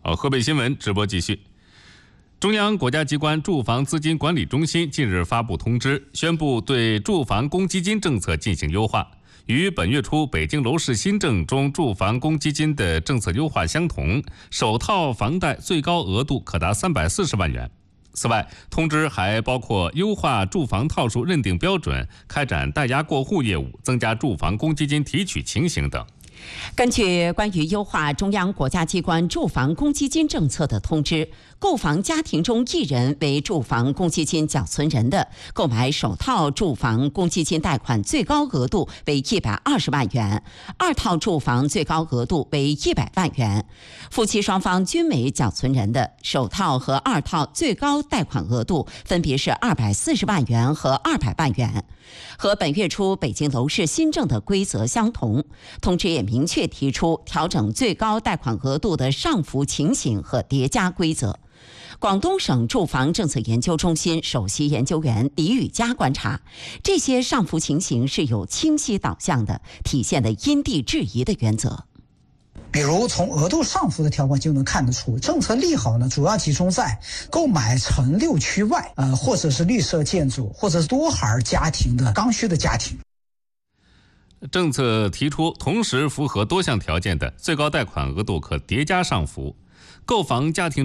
河北新闻直播继续。中央国家机关住房资金管理中心近日发布通知，宣布对住房公积金政策进行优化，与本月初北京楼市新政中住房公积金的政策优化相同，首套房贷最高额度可达340万元。此外，通知还包括优化住房套数认定标准、开展代押过户业务、增加住房公积金提取情形等。 根据关于优化中央国家机关住房公积金政策的通知，购房家庭中一人为住房公积金缴存人的，购买首套住房公积金贷款最高额度为120万元，二套住房最高额度为100万元。夫妻双方均为缴存人的，首套和二套最高贷款额度分别是240万元和200万元，和本月初北京楼市新政的规则相同。通知也明确提出调整最高贷款额度的上浮情形和叠加规则。广东省住房政策研究中心首席研究员李宇佳观察，这些上浮情形是有清晰导向的，体现了因地制宜的原则。 比如从额度上浮的条款就能看得出，政策利好呢主要集中在购买城六区外或者是绿色建筑或者是多孩家庭的刚需的家庭。 政策提出，同时符合多项条件的最高贷款额度可叠加上浮，购房家庭